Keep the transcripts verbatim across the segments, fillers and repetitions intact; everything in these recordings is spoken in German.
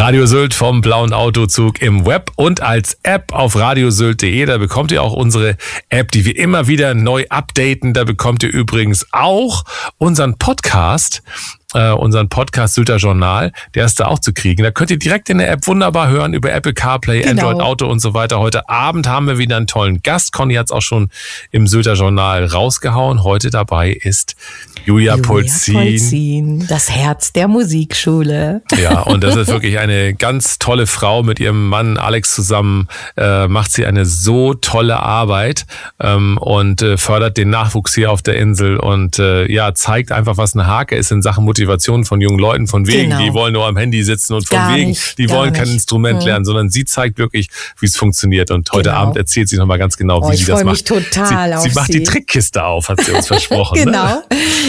Radio Sylt vom Blauen Autozug im Web und als App auf radiosylt punkt de. Da bekommt ihr auch unsere App, die wir immer wieder neu updaten. Da bekommt ihr übrigens auch unseren Podcast, äh, unseren Podcast Sylter Journal. Der ist da auch zu kriegen. Da könnt ihr direkt in der App wunderbar hören über Apple CarPlay, genau. Android Auto und so weiter. Heute Abend haben wir wieder einen tollen Gast. Conny hat es auch schon im Sylter Journal rausgehauen. Heute dabei ist Julia, Julia Polzin. Polzin, das Herz der Musikschule. Ja, und das ist wirklich eine ganz tolle Frau. Mit ihrem Mann Alex zusammen äh, macht sie eine so tolle Arbeit ähm, und äh, fördert den Nachwuchs hier auf der Insel und äh, ja, zeigt einfach, was eine Hake ist in Sachen Motivation von jungen Leuten. Von wegen, genau. Die wollen nur am Handy sitzen und von gar wegen, nicht, die wollen kein nicht. Instrument mhm. lernen, sondern sie zeigt wirklich, wie es funktioniert. Und heute genau. Abend erzählt sie nochmal ganz genau, wie oh, sie das macht. Ich freue mich total sie, auf sie macht sie. die Trickkiste auf, hat sie uns versprochen. Genau. Ne?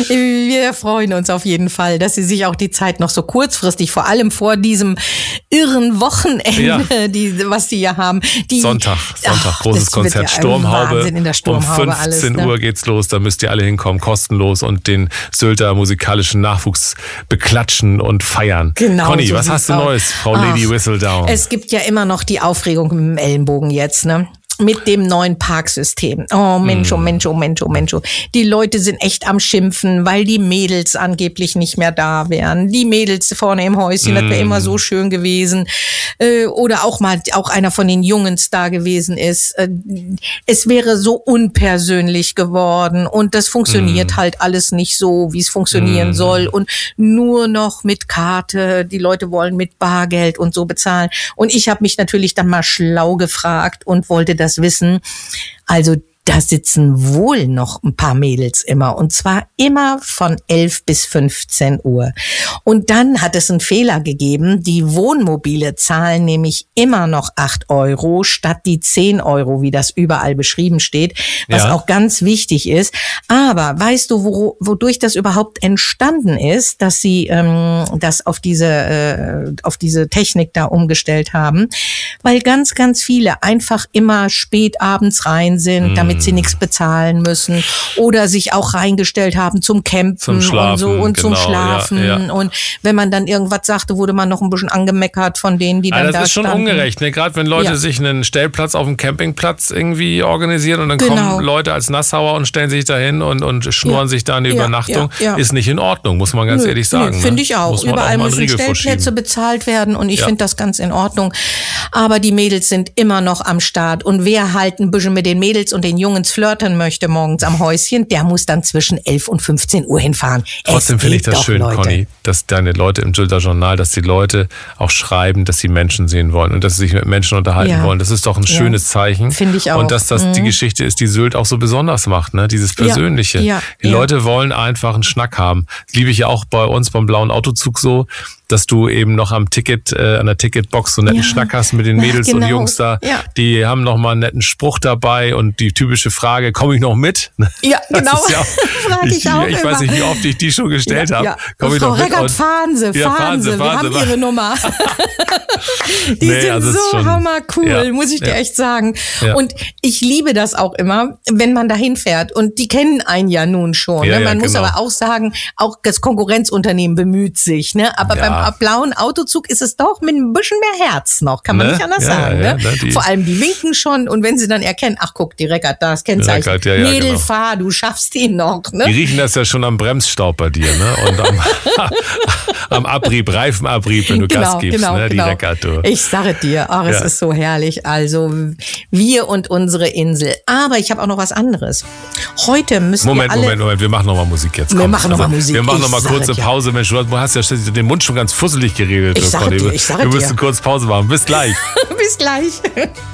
Wir freuen uns auf jeden Fall, dass sie sich auch die Zeit noch so kurzfristig, vor allem vor diesem irren Wochenende, ja. die, was sie ja haben. Die, Sonntag, Sonntag, ach, großes Konzert, ja Sturmhaube. In der Sturmhaube. Um fünfzehn alles, Uhr ne? geht's los, da müsst ihr alle hinkommen, kostenlos und den Sylter musikalischen Nachwuchs beklatschen und feiern. Genau. Conny, so was hast du auch. Neues, Frau ach, Lady Whistledown? Es gibt ja immer noch die Aufregung im Ellenbogen jetzt, ne? Mit dem neuen Parksystem. Oh Mensch, oh Mensch, oh Mensch, oh Mensch. Oh. Die Leute sind echt am Schimpfen, weil die Mädels angeblich nicht mehr da wären. Die Mädels vorne im Häuschen, mm. das wäre immer so schön gewesen. Äh, oder auch mal auch einer von den Jungens da gewesen ist. Äh, es wäre so unpersönlich geworden und das funktioniert mm. halt alles nicht so, wie es funktionieren mm. soll. Und nur noch mit Karte. Die Leute wollen mit Bargeld und so bezahlen. Und ich habe mich natürlich dann mal schlau gefragt und wollte das wissen. Also da sitzen wohl noch ein paar Mädels immer und zwar immer von elf bis fünfzehn Uhr. Und dann hat es einen Fehler gegeben. Die Wohnmobile zahlen nämlich immer noch acht Euro statt die zehn Euro, wie das überall beschrieben steht, was ja. auch ganz wichtig ist. Aber weißt du, wo, wodurch das überhaupt entstanden ist, dass sie ähm, das auf diese, äh, auf diese Technik da umgestellt haben? Weil ganz, ganz viele einfach immer spät abends rein sind, mm. damit sie nichts bezahlen müssen oder sich auch reingestellt haben zum Campen zum Schlafen, und so und genau, zum Schlafen. Ja, ja. Und wenn man dann irgendwas sagte, wurde man noch ein bisschen angemeckert von denen, die dann ja, das da ist schon standen. ungerecht, ne? Gerade wenn Leute ja. sich einen Stellplatz auf dem Campingplatz irgendwie organisieren und dann genau. kommen Leute als Nassauer und stellen sich dahin und, und schnurren ja. sich da eine ja, Übernachtung, ja, ja. ist nicht in Ordnung, muss man ganz nö, ehrlich sagen. Finde ich auch. Muss man Überall auch müssen Stellplätze bezahlt werden und ich ja. finde das ganz in Ordnung. Aber die Mädels sind immer noch am Start und wer halt ein bisschen mit den Mädels und den Jungs flirten möchte morgens am Häuschen, der muss dann zwischen elf und fünfzehn Uhr hinfahren. Trotzdem finde ich das doch, schön, Leute. Conny, dass deine Leute im Sylter Journal, dass die Leute auch schreiben, dass sie Menschen sehen wollen und dass sie sich mit Menschen unterhalten ja. wollen. Das ist doch ein ja. schönes Zeichen. Finde ich auch. Und dass das mhm. die Geschichte ist, die Sylt auch so besonders macht, ne? Dieses Persönliche. Ja. Ja. Die ja. Leute wollen einfach einen Schnack haben. Das liebe ich ja auch bei uns beim Blauen Autozug so, dass du eben noch am Ticket, äh, an der Ticketbox so einen netten ja. Schnack hast mit den Mädels ja, genau. und Jungs da. Ja. Die haben noch mal einen netten Spruch dabei und die typische Frage, komme ich noch mit? Ja, genau. Ja auch, Frage ich, ich auch Ich immer. weiß nicht, wie oft ich die schon gestellt ja, habe. Ja. Komm ich Frau noch mit? Reckert, fahren Sie, ja, fahren Sie, wir haben Ihre Nummer. Die nee, sind also so schon, hammercool, ja, muss ich dir ja. echt sagen. Ja. Und ich liebe das auch immer, wenn man dahin fährt. Und die kennen einen ja nun schon. Ja, ne? Man ja, muss genau. aber auch sagen, auch das Konkurrenzunternehmen bemüht sich. Ne? Aber ja. beim blauen Autozug ist es doch mit ein bisschen mehr Herz noch, kann man ne? nicht anders ja, sagen. Ja, ne? ne? Vor allem die winken schon und wenn sie dann erkennen, ach guck, die Reckert, da ist Kennzeichen. Reckert, ja, ja, Mädel, genau. fahr, du schaffst ihn noch. Ne? Die riechen das ja schon am Bremsstaub bei dir, ne? Und am, am Abrieb, Reifenabrieb, wenn du genau, Gas gibst, genau, ne? Die genau. Reckert, du. Ich sage dir, ach, es ja. ist so herrlich. Also wir und unsere Insel. Aber ich habe auch noch was anderes. Heute müssen Moment, wir alle... Moment, Moment, wir machen noch mal Musik jetzt. Wir Komm. machen noch mal also, Musik. Wir machen noch mal ich kurze ja. Pause. Mensch, du hast ja den Mund schon ganz fusselig geredet. Ich sage dir, ich sage dir. Wir müssen kurz Pause machen. Bis gleich. Bis gleich.